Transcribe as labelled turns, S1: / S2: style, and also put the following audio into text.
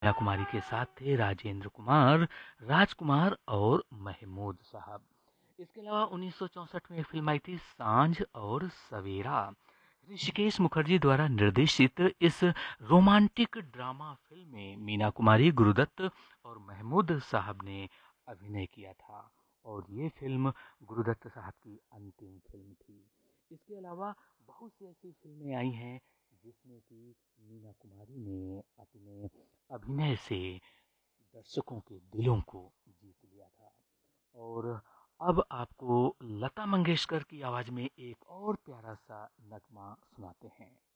S1: मीना कुमारी के साथ थे राजेंद्र कुमार, राजकुमार और महमूद साहब। इसके अलावा 1964 में एक फिल्म आई थी सांझ और सवेरा। ऋषिकेश मुखर्जी द्वारा निर्देशित इस रोमांटिक ड्रामा फिल्म में मीना कुमारी, गुरुदत्त और महमूद साहब ने अभिनय किया था और ये फिल्म गुरुदत्त साहब की अंतिम फिल्म थी। इसके अलावा बहुत सी ऐसी फिल्में आई हैं जिसमें कि मीना कुमारी ने अपने अभिनय से दर्शकों के दिलों को जीत लिया था। और अब आपको लता मंगेशकर की आवाज में एक और प्यारा सा नगमा सुनाते हैं।